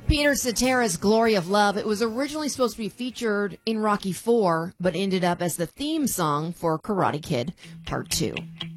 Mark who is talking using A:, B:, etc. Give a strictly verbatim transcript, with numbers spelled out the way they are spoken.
A: Peter Cetera's Glory of Love. It was originally supposed to be featured in Rocky four, but ended up as the theme song for Karate Kid Part two.